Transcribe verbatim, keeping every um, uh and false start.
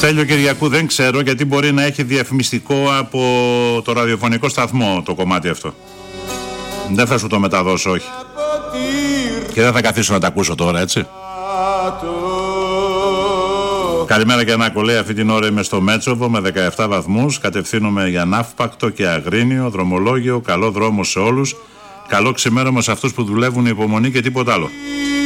Στέλιο Κυριακού δεν ξέρω, γιατί μπορεί να έχει διαφημιστικό από το ραδιοφωνικό σταθμό το κομμάτι αυτό. Δεν θα σου το μεταδώσω, όχι. Και δεν θα καθίσω να τα ακούσω τώρα, έτσι. Καλημέρα και Νάκο, λέει, αυτή την ώρα είμαι στο Μέτσοβο με δεκαεπτά βαθμούς. Κατευθύνομαι για Ναύπακτο και Αγρίνιο, δρομολόγιο. Καλό δρόμο σε όλους. Καλό ξημέρωμα σε αυτούς που δουλεύουν, υπομονή και τίποτα άλλο.